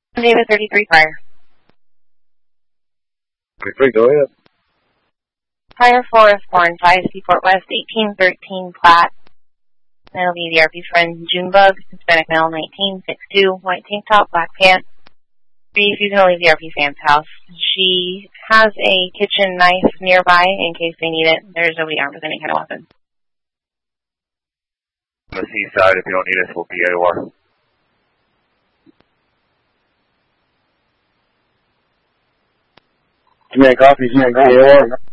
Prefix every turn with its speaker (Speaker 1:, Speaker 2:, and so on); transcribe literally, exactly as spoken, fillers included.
Speaker 1: David thirty-three Fire.
Speaker 2: thirty-three, go ahead.
Speaker 1: Fire Forest Born five Seaport West eighteen thirteen Platte. That'll be the R P friend Junebug, Hispanic male nineteen six two, white tank top, black pants. If you're going to leave the R P fan's house, she has a kitchen knife nearby in case they need it. There's nobody armed with any kind of weapon.
Speaker 2: On the seaside, if you don't need us, we'll be A O R. Command copies, command A O R.